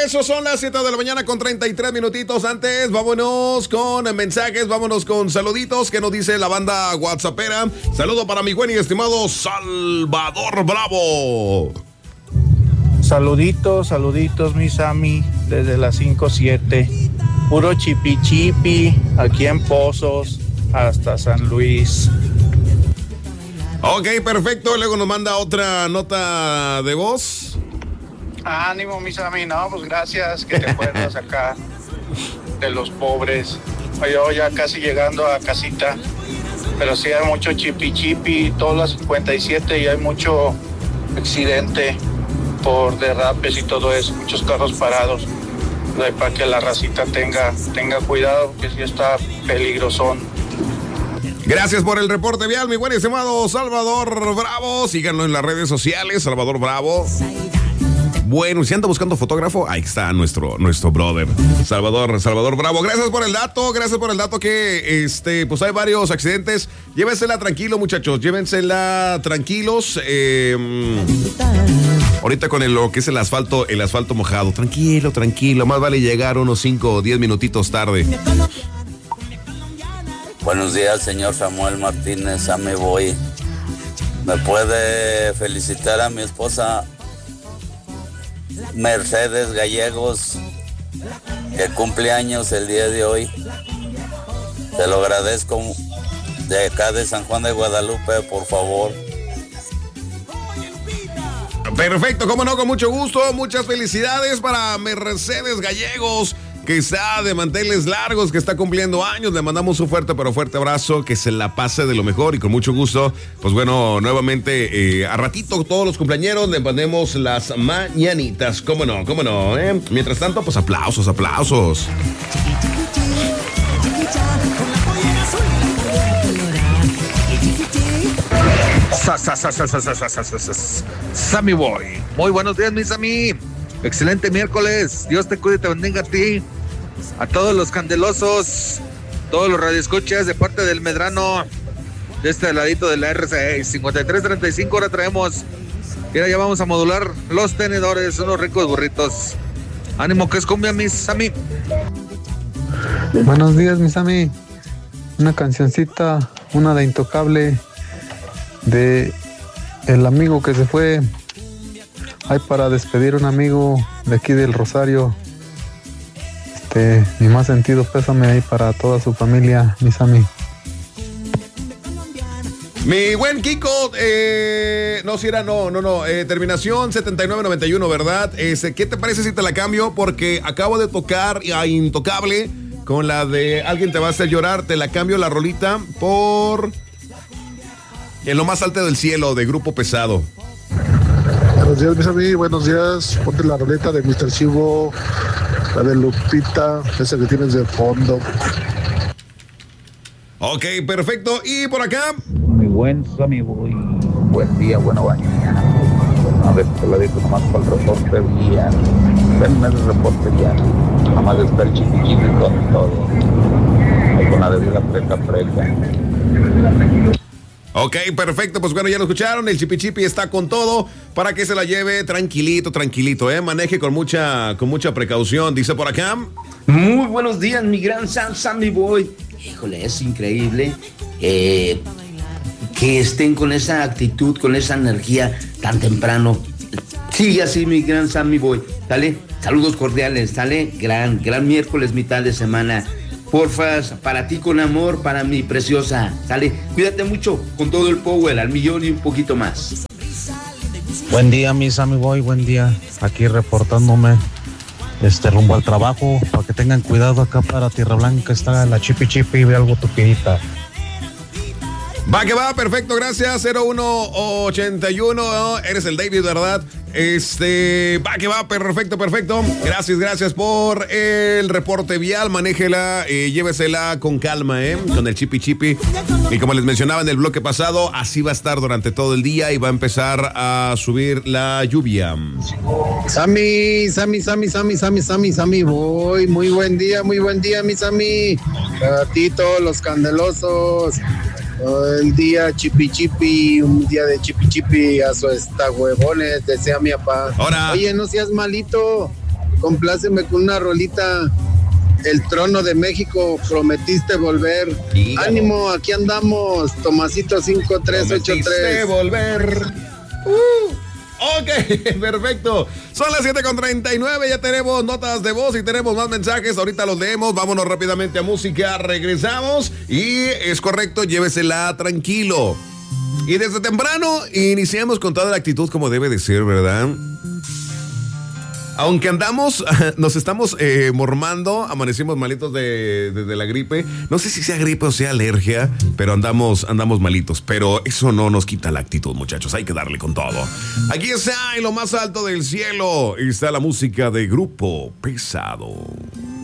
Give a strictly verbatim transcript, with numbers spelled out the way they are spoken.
regreso, son las siete de la mañana con treinta y tres minutitos. Antes, vámonos con mensajes, vámonos con saluditos. ¿Qué nos dice la banda WhatsAppera? Saludo para mi buen y estimado Salvador Bravo. Saluditos, saluditos, mi Sammy, desde las cinco siete. Puro chipi chipi, aquí en Pozos, hasta San Luis. Ok, perfecto. Luego nos manda otra nota de voz. Ánimo, mis amigos. No, pues gracias que te acuerdas acá de los pobres. Yo ya casi llegando a casita, pero sí hay mucho chipi chipi, todas las cincuenta y siete, y hay mucho accidente por derrapes y todo eso, muchos carros parados. Para que la racita tenga, tenga cuidado, que sí está peligrosón. Gracias por el reporte vial, mi buen y estimado Salvador Bravo. Síganlo en las redes sociales, Salvador Bravo. Bueno, si anda buscando fotógrafo, ahí está nuestro, nuestro brother, Salvador, Salvador Bravo. Gracias por el dato, gracias por el dato que, este, pues hay varios accidentes. Llévensela tranquilo, muchachos, llévensela tranquilos. Eh, ahorita con el, lo que es el asfalto, el asfalto mojado. Tranquilo, tranquilo, más vale llegar unos cinco o diez minutitos tarde. Buenos días, señor Samuel Martínez, a me voy. ¿Me puede felicitar a mi esposa Mercedes Gallegos, que cumple años el día de hoy? Te lo agradezco, de acá de San Juan de Guadalupe, por favor. Perfecto, cómo no, con mucho gusto. Muchas felicidades para Mercedes Gallegos, que está de manteles largos, que está cumpliendo años. Le mandamos un fuerte pero fuerte abrazo, que se la pase de lo mejor y con mucho gusto. Pues bueno, nuevamente eh, a ratito todos los cumpleañeros le mandemos las mañanitas. Cómo no, cómo no, ¿eh? Mientras tanto, pues aplausos, aplausos. Sammy Boy, muy buenos días, mis Sammy. Excelente miércoles. Dios te cuide y te bendiga a ti, a todos los candelosos, todos los radioescuchas de parte del Medrano, de este ladito de la R C cincuenta y tres treinta y cinco. Ahora traemos, mira, ya vamos a modular los tenedores, unos ricos burritos. Ánimo que es cumbia, mis Sammy. Buenos días, mis Sammy. Una cancioncita, una de Intocable, de el amigo que se fue. Hay para despedir un amigo de aquí del Rosario. Este, mi más sentido pésame ahí para toda su familia, mi Sammy. Mi buen Kiko, eh, no, si era, no, no, no, eh, terminación setenta y nueve noventa y uno, ¿verdad? Este, ¿qué te parece si te la cambio? Porque acabo de tocar a Intocable con la de Alguien te va a hacer llorar. Te la cambio la rolita por En lo más alto del cielo, de Grupo Pesado. Buenos días, mis amigos, buenos días. Ponte la roleta de mister Chivo, la de Lupita, esa que tienes de fondo. Ok, perfecto. Y por acá. Muy buen Sammy Boy. Buen día, buena mañana. A ver, te lo digo nomás para el reporte bien. Venme el reporte bien. Nomás está el chiquichiqui con todo. Ahí con la de la preca preca. Ok, perfecto, pues bueno, ya lo escucharon, el Chipi Chipi está con todo para que se la lleve tranquilito, tranquilito, ¿eh? Maneje con mucha, con mucha precaución, dice por acá. Muy buenos días, mi gran Sam, Sammy Boy. Híjole, es increíble eh, que estén con esa actitud, con esa energía tan temprano. Sigue así, mi gran Sammy Boy, ¿sale? Saludos cordiales, ¿sale? Gran, gran miércoles, mitad de semana. Porfas, para ti con amor, para mi preciosa, ¿sale? Cuídate mucho, con todo el power, al millón y un poquito más. Buen día, mi Sammy Boy, buen día. Aquí reportándome este rumbo al trabajo, para que tengan cuidado acá para Tierra Blanca, está la Chipi Chipi, ve algo tupidita. Va que va, perfecto, gracias. cero uno ochenta y uno, eres el David, ¿verdad? Este, va que va, perfecto, perfecto. Gracias, gracias por el reporte vial. Manéjela, eh, llévesela con calma, ¿eh? Con el Chipi Chipi. Y como les mencionaba en el bloque pasado, así va a estar durante todo el día y va a empezar a subir la lluvia. Sammy, Sammy, Sammy, Sammy, Sammy, Sammy, Sammy, voy. Muy buen día, muy buen día, mi Sammy. Gatito, los candelosos. El día chipi chipi, un día de chipi chipi, a su esta huevones, desea mi papá. Ahora. Oye, no seas malito, Compláceme con una rolita. El Trono de México, prometiste volver. Dígalo. Ánimo, aquí andamos. Tomasito cinco tres ocho tres. Prometiste volver. Uh, ok, perfecto. Son las siete con treinta y nueve. Ya tenemos notas de voz y tenemos más mensajes. Ahorita los leemos. Vámonos rápidamente a música. Regresamos. Y es correcto, llévesela tranquilo. Y desde temprano iniciamos con toda la actitud como debe de ser, ¿verdad? Aunque andamos, nos estamos eh, mormando, amanecimos malitos de, de, de la gripe. No sé si sea gripe o sea alergia, pero andamos, andamos malitos. Pero eso no nos quita la actitud, muchachos. Hay que darle con todo. Aquí está en lo más alto del cielo. Está la música de Grupo Pesado.